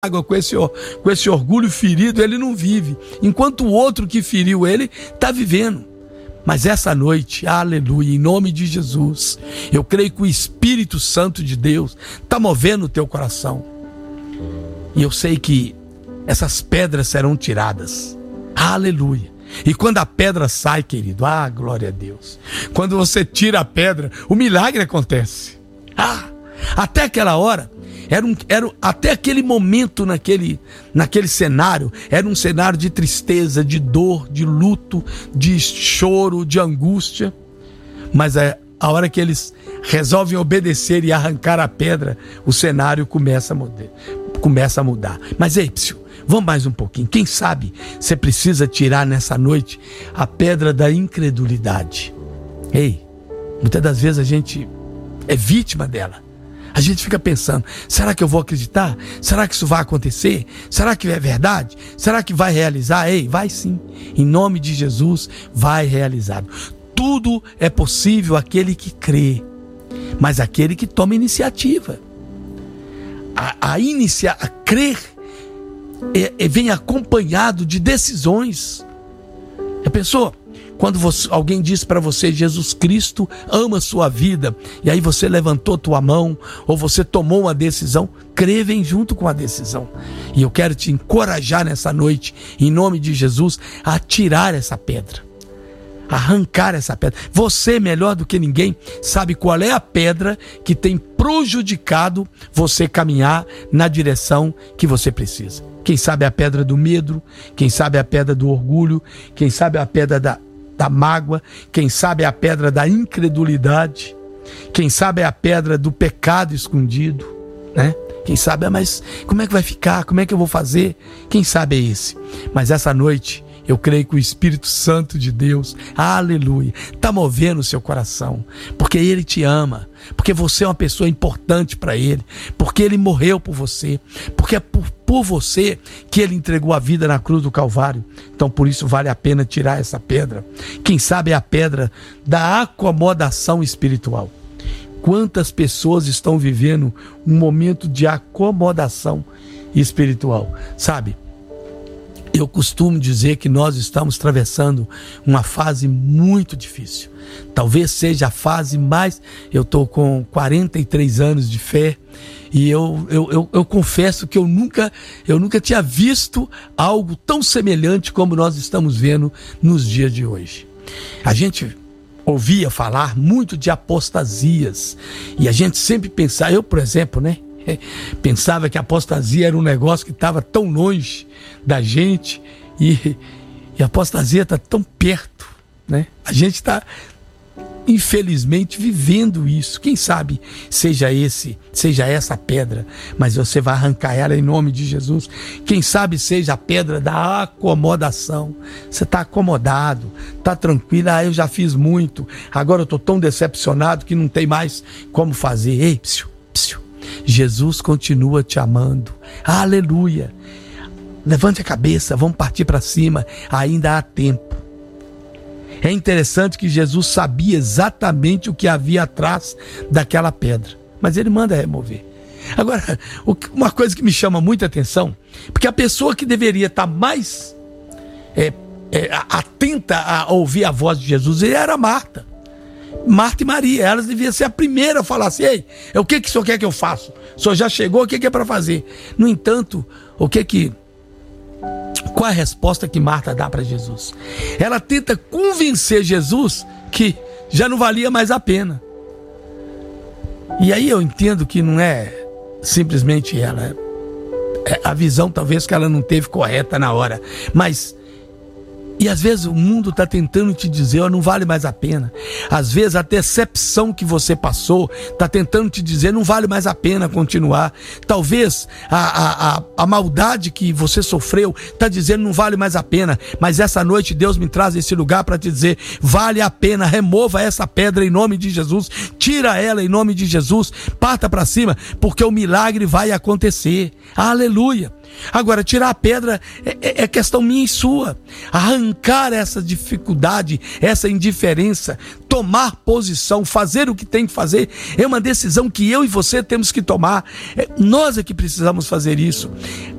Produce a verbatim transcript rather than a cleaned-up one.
água, com esse, com esse orgulho ferido, ele não vive. Enquanto o outro que feriu ele está vivendo. Mas essa noite, aleluia, em nome de Jesus, eu creio que o Espírito Santo de Deus está movendo o teu coração. E eu sei que essas pedras serão tiradas. Aleluia. E quando a pedra sai, querido, ah, glória a Deus. Quando você tira a pedra, o milagre acontece. Ah, até aquela hora, era um, era, até aquele momento naquele, naquele cenário, era um cenário de tristeza, de dor, de luto, de choro, de angústia. Mas a, a hora que eles resolvem obedecer e arrancar a pedra, o cenário começa a mudar. Começa a mudar. Mas ei, psiu, vamos mais um pouquinho. Quem sabe você precisa tirar nessa noite a pedra da incredulidade. Ei, muitas das vezes a gente é vítima dela. A gente fica pensando, será que eu vou acreditar? Será que isso vai acontecer? Será que é verdade? Será que vai realizar? Ei, vai sim. Em nome de Jesus, vai realizado. Tudo é possível àquele que crê, mas aquele que toma iniciativa. A, a, inicia, a crer é, é, vem acompanhado de decisões. Já pensou? Quando você, alguém diz para você, Jesus Cristo ama a sua vida, e aí você levantou tua mão, ou você tomou uma decisão, crê, vem junto com a decisão. E eu quero te encorajar nessa noite, em nome de Jesus, a tirar essa pedra, arrancar essa pedra. Você, melhor do que ninguém, sabe qual é a pedra que tem prejudicado você caminhar na direção que você precisa. Quem sabe a pedra do medo, quem sabe a pedra do orgulho, quem sabe a pedra da da mágoa, quem sabe é a pedra da incredulidade, quem sabe é a pedra do pecado escondido, né? Quem sabe, mas como é que vai ficar? Como é que eu vou fazer? Quem sabe é esse. Mas essa noite, eu creio que o Espírito Santo de Deus, aleluia, está movendo o seu coração, porque Ele te ama, porque você é uma pessoa importante para Ele, porque Ele morreu por você, porque é por, por você que Ele entregou a vida na cruz do Calvário. Então por isso vale a pena tirar essa pedra. Quem sabe é a pedra da acomodação espiritual. Quantas pessoas estão vivendo um momento de acomodação espiritual, sabe? Eu costumo dizer que nós estamos atravessando uma fase muito difícil. Talvez seja a fase mais... Eu estou com quarenta e três anos de fé e eu, eu, eu, eu confesso que eu nunca, eu nunca tinha visto algo tão semelhante como nós estamos vendo nos dias de hoje. A gente ouvia falar muito de apostasias e a gente sempre pensava, eu por exemplo, né? Pensava que a apostasia era um negócio que estava tão longe da gente e, e a apostasia está tão perto, né? A gente está, infelizmente, vivendo isso. Quem sabe seja esse, seja essa pedra, mas você vai arrancar ela em nome de Jesus. Quem sabe seja a pedra da acomodação. Você está acomodado, está tranquilo, ah, eu já fiz muito, agora eu estou tão decepcionado que não tem mais como fazer. Ei, psiu, psiu. Jesus continua te amando, aleluia. Levante a cabeça, vamos partir para cima, ainda há tempo. É interessante que Jesus sabia exatamente o que havia atrás daquela pedra, mas Ele manda remover. Agora, uma coisa que me chama muita atenção, porque a pessoa que deveria estar mais é, é, atenta a ouvir a voz de Jesus era Marta. Marta e Maria, elas deviam ser a primeira a falar assim, ei, o que, que o senhor quer que eu faça? O senhor já chegou, o que, que é para fazer? No entanto, o que que... Qual a resposta que Marta dá para Jesus? Ela tenta convencer Jesus que já não valia mais a pena. E aí eu entendo que não é simplesmente ela, é a visão talvez que ela não teve correta na hora, mas... E às vezes o mundo está tentando te dizer, ó, não vale mais a pena. Às vezes a decepção que você passou está tentando te dizer, não vale mais a pena continuar. Talvez a, a, a, a maldade que você sofreu está dizendo, não vale mais a pena. Mas essa noite Deus me traz esse lugar para te dizer, vale a pena. Remova essa pedra em nome de Jesus. Tira ela em nome de Jesus. Parta para cima, porque o milagre vai acontecer. Aleluia. Agora, tirar a pedra é, é questão minha e sua. Arrancar essa dificuldade, essa indiferença, tomar posição, fazer o que tem que fazer, é uma decisão que eu e você temos que tomar. É, nós é que precisamos fazer isso.